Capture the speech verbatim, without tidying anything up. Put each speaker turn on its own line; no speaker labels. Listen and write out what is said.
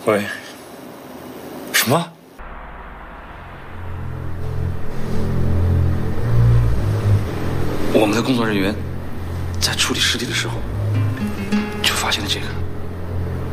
喂，什么？我们的工作人员在处理尸体的时候，就发现了这个。